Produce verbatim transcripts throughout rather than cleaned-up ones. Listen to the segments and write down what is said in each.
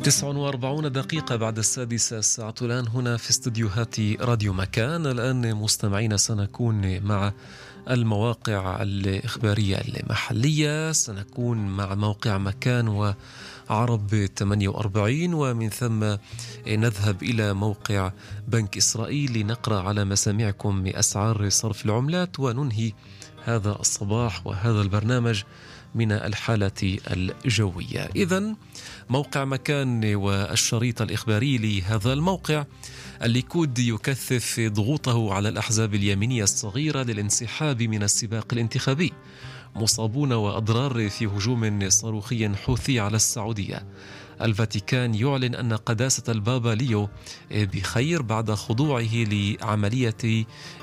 تسع وأربعون دقيقة بعد السادسة، الساعة الآن هنا في استديوهات راديو مكان. الآن مستمعين سنكون مع المواقع الإخبارية المحلية، سنكون مع موقع مكان وعرب ثمانية وأربعين، ومن ثم نذهب إلى موقع بنك إسرائيل لنقرأ على مسامعكم أسعار صرف العملات، وننهي هذا الصباح وهذا البرنامج من الحالة الجوية. إذن موقع مكان والشريط الإخباري لهذا الموقع: الليكود يكثف ضغوطه على الأحزاب اليمينية الصغيرة للانسحاب من السباق الانتخابي. مصابون وأضرار في هجوم صاروخي حوثي على السعودية. الفاتيكان يعلن أن قداسة البابا ليو بخير بعد خضوعه لعملية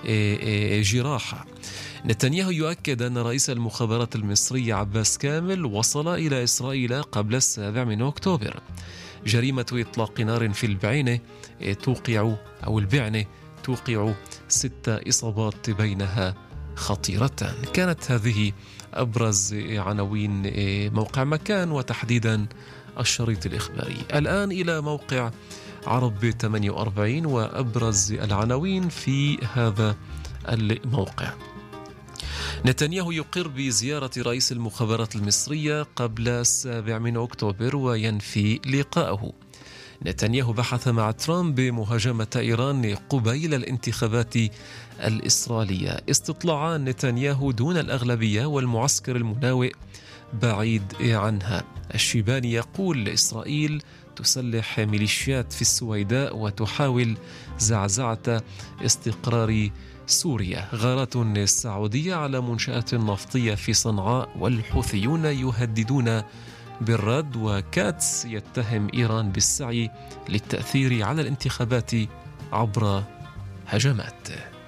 جراحة. نتنياهو يؤكد أن رئيس المخابرات المصري عباس كامل وصل إلى إسرائيل قبل السابع من أكتوبر. جريمة إطلاق نار في البعينة توقع أو البعنة توقع ست إصابات بينها خطيرتان. كانت هذه أبرز عناوين موقع مكان وتحديدا الشريط الإخباري. الآن إلى موقع عرب ثمانية وأربعين وأبرز العناوين في هذا الموقع. نتنياهو يقر بزيارة رئيس المخابرات المصرية قبل السابع من أكتوبر وينفي لقاءه. نتنياهو بحث مع ترامب بمهاجمة إيران قبيل الانتخابات الإسرائيلية. استطلاعان نتنياهو دون الأغلبية والمعسكر المناوئ بعيد عنها. الشيباني يقول إسرائيل تسلح ميليشيات في السويداء وتحاول زعزعة استقرار سوريا. غارات سعودية على منشآت نفطية في صنعاء والحوثيون يهددون بالرد. وكاتس يتهم إيران بالسعي للتأثير على الانتخابات عبر هجمات.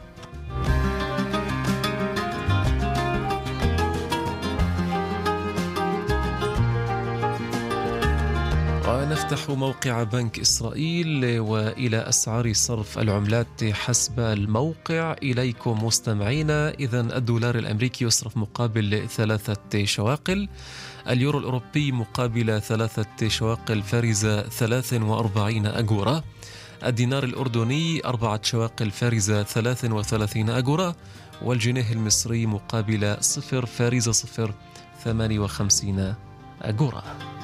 ونفتح موقع بنك إسرائيل وإلى أسعار صرف العملات حسب الموقع. إليكم مستمعينا. إذن الدولار الأمريكي يصرف مقابل ثلاثة شواقل، اليورو الأوروبي مقابل ثلاثة شواقل فارزة ثلاث وأربعين أجورة، الدينار الأردني أربعة شواقل فارزة ثلاث وثلاثين أجورة، والجنيه المصري مقابل صفر فارزة صفر ثمانية وخمسين أجورة.